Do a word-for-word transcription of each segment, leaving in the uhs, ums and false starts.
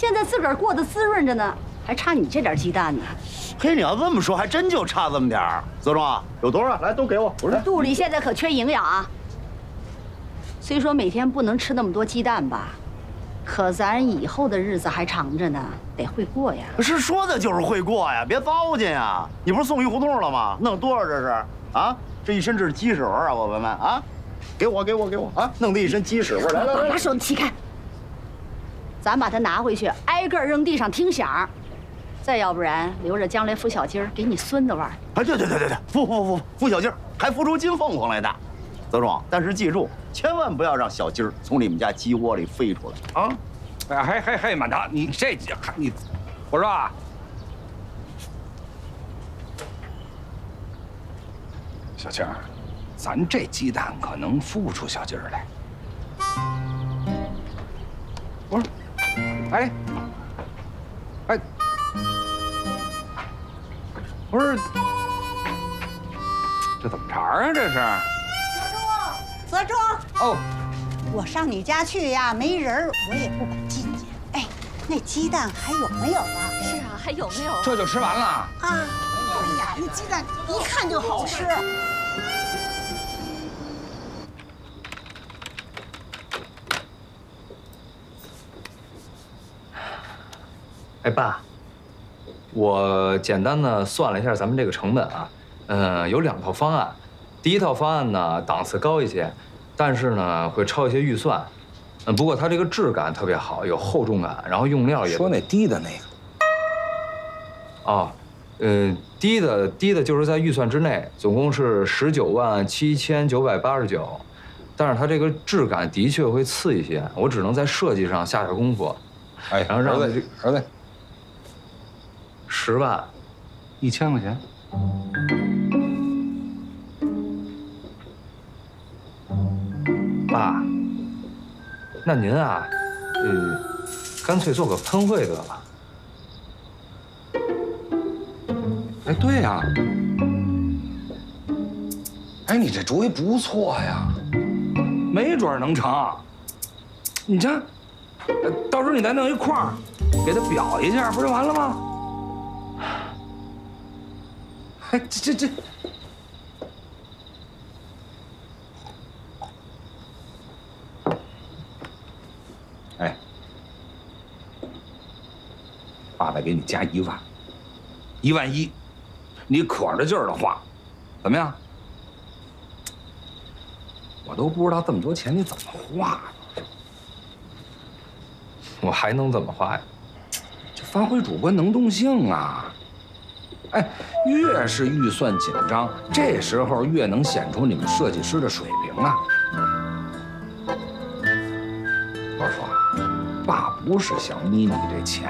现在自个儿过得滋润着呢，还差你这点鸡蛋呢。 嘿，你要这么说，还真就差这么点儿。泽庄，有多少？来，都给我。我说， 肚里现在可缺营养啊。虽说每天不能吃那么多鸡蛋吧，可咱以后的日子还长着呢，得会过呀。 是说的就是会过呀，别糟践呀。你不是送鱼胡同了吗？弄多少这是？啊，这一身这是鸡屎味儿啊，宝贝们啊！给我，给我，给我啊！弄得一身鸡屎味儿。来来来， 把手起开。咱把它拿回去，挨个扔地上听响。再要不然留着将来孵小鸡儿给你孙子玩。 啊，对对对对对，孵孵孵孵小鸡儿，还孵出金凤凰来的。泽庄，但是记住，千万不要让小鸡儿从你们家鸡窝里飞出来啊！ 哎，嘿嘿嘿，满堂，你这你，我说啊，小青儿，咱这鸡蛋可能孵不出小鸡儿来。我说，哎，哎，不是，这怎么茬啊？这是？ 泽庄， 哦， 我上你家去呀，没人我也不敢进去。哎，那鸡蛋还有没有啊？ 是啊，还有没有？ 这就吃完了。 啊，哎呀，那鸡蛋一看就好吃。 哎，爸，我简单的算了一下咱们这个成本啊，嗯，有两套方案。第一套方案呢，档次高一些，但是呢会超一些预算。嗯，不过它这个质感特别好，有厚重感，然后用料也…… 说那低的那个。 哦，呃，低的低的就是在预算之内，总共是十九万七千九百八十九，但是它这个质感的确会次一些，我只能在设计上下点功夫。 哎， 然后让儿子，儿子， 十万， 一千块钱。 爸，那您啊，呃，干脆做个喷绘得了。 哎，对呀。哎，你这主意不错呀，没准能成。你瞧，到时候你再弄一块儿，给他裱一下，不就完了吗？哎，这这这。哎，爸再给你加一万，一万一，你可着劲儿的花，怎么样？我都不知道这么多钱你怎么花的。 我还能怎么花呀？ 就发挥主观能动性啊！哎，越是预算紧张，这时候越能显出你们设计师的水平啊！我说，爸不是想眯你这钱，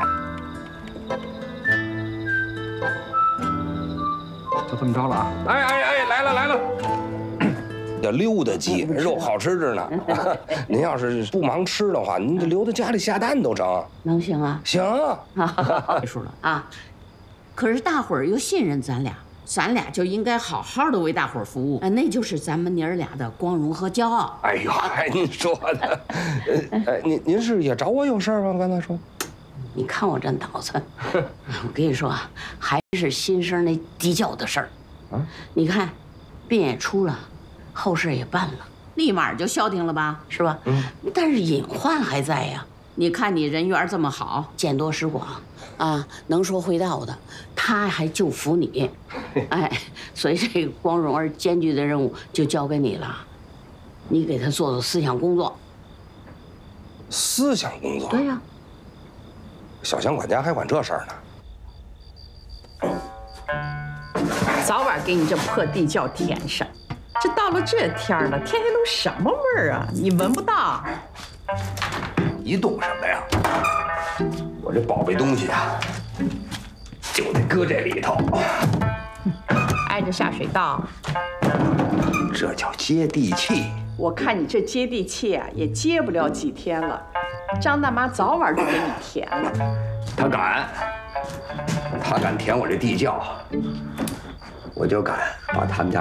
就这么着了啊！哎哎哎，来了来了！ 叫溜达鸡，肉好吃着呢。您要是不忙吃的话，您就留在家里下蛋都成。 能行啊？ 行啊， 结束了啊！可是大伙儿又信任咱俩，咱俩就应该好好的为大伙儿服务，啊，那就是咱们娘儿俩的光荣和骄傲。 哎呦，哎，您说的，哎，您您是也找我有事儿吗？刚才说， 你看我这脑子，我跟你说啊，还是新生那地窖的事儿。啊，你看，病也出了。后事也办了，立马就消停了吧，是吧？嗯。但是隐患还在呀。你看你人缘这么好，见多识广，啊，能说会道的，他还就服你，哎，所以这个光荣而艰巨的任务就交给你了，你给他做做思想工作。 思想工作？ 对呀。 小强管家还管这事儿呢。 早晚给你这破地窖填上。这到了这天了，天天都什么味儿啊？你闻不到？ 一动什么呀？我这宝贝东西啊，就得搁这里头， 挨着下水道。 这叫接地气。 我看你这接地气啊，也接不了几天了。张大妈早晚就给你填了。 他敢，他敢填我这地窖，我就敢把他们家